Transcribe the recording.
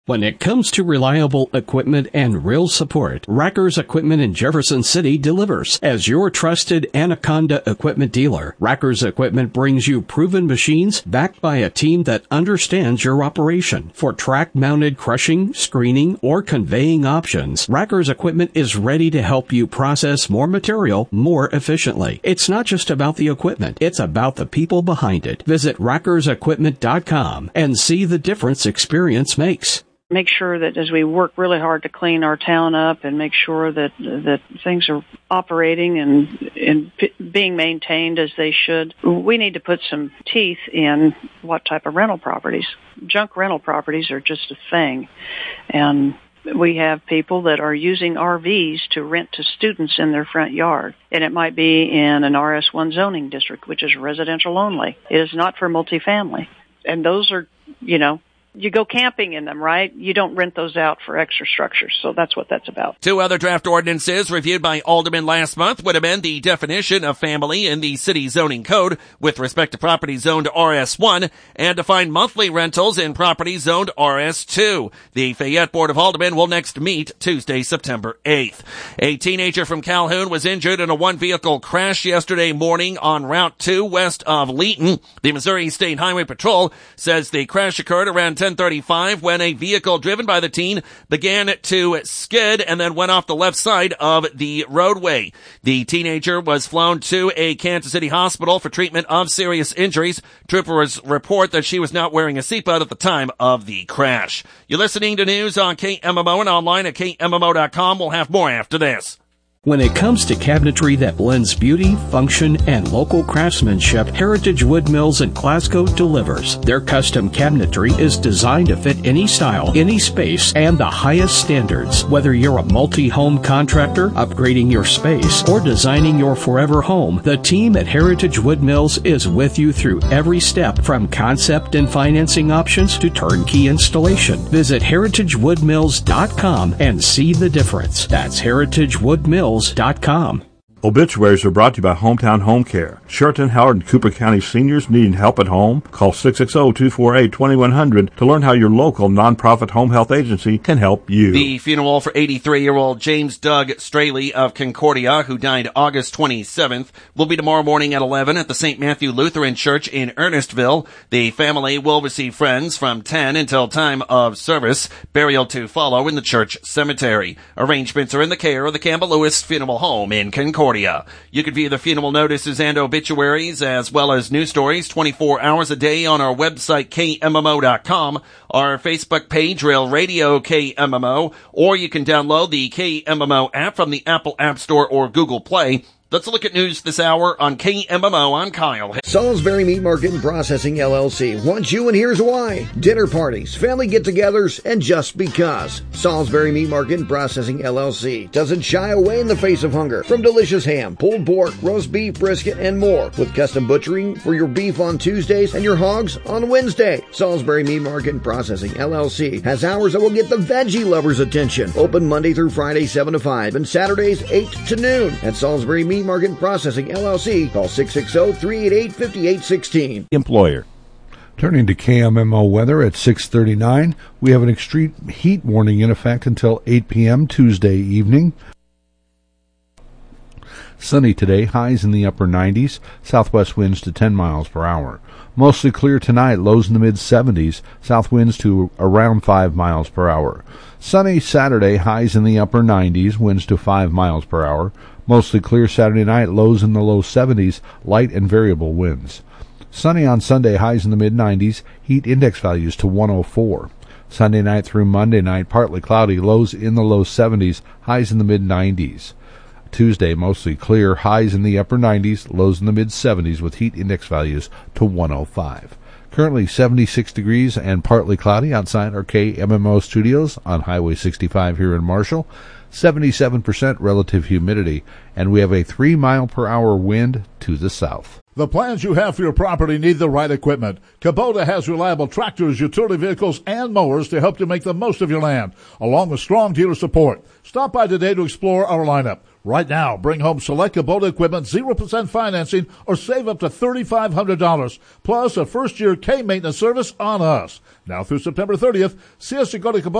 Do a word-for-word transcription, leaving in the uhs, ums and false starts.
When it comes to reliable equipment and real support, Rackers Equipment in Jefferson City delivers. As your trusted Anaconda equipment dealer, Rackers Equipment brings you proven machines backed by a team that understands your operation. For track-mounted crushing, screening, or conveying options, Rackers Equipment is ready to help you process more material more efficiently. It's not just about the equipment, it's about the people behind it. Visit rackers equipment dot com and see the difference experience makes. Make sure that as we work really hard to clean our town up and make sure that that things are operating and, and p- being maintained as they should, we need to put some teeth in what type of rental properties. Junk rental properties are just a thing. And we have people that are using R Vs to rent to students in their front yard. And it might be in an R S one zoning district, which is residential only. It is not for multifamily. And those are, you know, you go camping in them, right? You don't rent those out for extra structures. So that's what that's about. Two other draft ordinances reviewed by aldermen last month would amend the definition of family in the city zoning code with respect to property zoned R S one and define monthly rentals in property zoned R S two. The Fayette Board of Aldermen will next meet Tuesday, September eighth. A teenager from Calhoun was injured in a one-vehicle crash yesterday morning on Route two west of Leeton. The Missouri State Highway Patrol says the crash occurred around ten thirty-five when a vehicle driven by the teen began to skid and then went off the left side of the roadway. The teenager was flown to a Kansas City hospital for treatment of serious injuries. Troopers report that she was not wearing a seatbelt at the time of the crash. You're listening to news on K M M O and online at K M M O dot com. We'll have more after this. When it comes to cabinetry that blends beauty, function, and local craftsmanship, Heritage Wood Mills in Glasgow delivers. Their custom cabinetry is designed to fit any style, any space, and the highest standards. Whether you're a multi-home contractor, upgrading your space, or designing your forever home, the team at Heritage Wood Mills is with you through every step, from concept and financing options to turnkey installation. Visit heritage wood mills dot com and see the difference. That's heritage wood mills dot com. Obituaries are brought to you by Hometown Home Care. Sheraton, Howard, and Cooper County seniors needing help at home? Call six six zero, two four eight, two one zero zero to learn how your local nonprofit home health agency can help you. The funeral for eighty-three-year-old James Doug Straley of Concordia, who died August twenty-seventh, will be tomorrow morning at eleven at the Saint Matthew Lutheran Church in Ernestville. The family will receive friends from ten until time of service. Burial to follow in the church cemetery. Arrangements are in the care of the Campbell Lewis Funeral Home in Concordia. You can view the funeral notices and obituaries as well as news stories twenty-four hours a day on our website, K M M O dot com, our Facebook page, Rail Radio K M M O, or you can download the K M M O app from the Apple App Store or Google Play. Let's look at news this hour on K M M O. I'm Kyle. Salisbury Meat Market and Processing L L C wants you, and here's why. Dinner parties, family get-togethers, and just because. Salisbury Meat Market and Processing L L C doesn't shy away in the face of hunger. From delicious ham, pulled pork, roast beef, brisket, and more. With custom butchering for your beef on Tuesdays and your hogs on Wednesday. Salisbury Meat Market and Processing L L C has hours that will get the veggie lovers' attention. Open Monday through Friday, seven to five, and Saturdays, eight to noon. At Salisbury Meat Market Processing L L C. Call six six zero, three eight eight, five eight one six. Employer. Turning to K M M O weather at six thirty-nine, we have an extreme heat warning in effect until eight p.m. Tuesday evening. Sunny today, highs in the upper nineties, southwest winds to ten miles per hour. Mostly clear tonight, lows in the mid-seventies, south winds to around five miles per hour. Sunny Saturday, highs in the upper nineties, winds to five miles per hour. Mostly clear Saturday night, lows in the low seventies, light and variable winds. Sunny on Sunday, highs in the mid-nineties, heat index values to one oh four. Sunday night through Monday night, partly cloudy, lows in the low seventies, highs in the mid-nineties. Tuesday, mostly clear, highs in the upper nineties, lows in the mid-seventies with heat index values to one oh five. Currently seventy-six degrees and partly cloudy outside our K M M O studios on Highway sixty-five here in Marshall. seventy-seven percent relative humidity, and we have a three mile per hour wind to the south. The plans you have for your property need the right equipment. Kubota has reliable tractors, utility vehicles, and mowers to help you make the most of your land, along with strong dealer support. Stop by today to explore our lineup. Right now, bring home select Kubota equipment, zero percent financing, or save up to three thousand five hundred dollars, plus a first-year K-maintenance service on us. Now through September thirtieth, see us at Go to Kubota.